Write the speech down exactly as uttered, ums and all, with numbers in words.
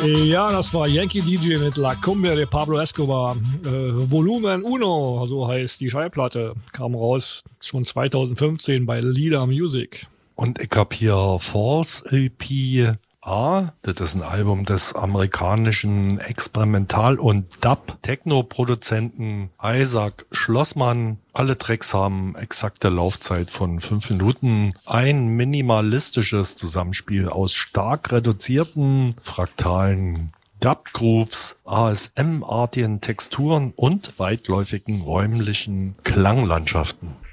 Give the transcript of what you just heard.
Ja, das war Yankee D J mit La Cumbia de Pablo Escobar. Äh, Volumen Uno, so heißt die Schallplatte, kam raus schon zweitausendfünfzehn bei Leader Music. Und ich hab hier False L P A, das ist ein Album des amerikanischen Experimental- und Dub-Techno-Produzenten Isaac Schlossmann. Alle Tracks haben exakte Laufzeit von fünf Minuten. Ein minimalistisches Zusammenspiel aus stark reduzierten, fraktalen Dub-Grooves, A S M-artigen Texturen und weitläufigen räumlichen Klanglandschaften.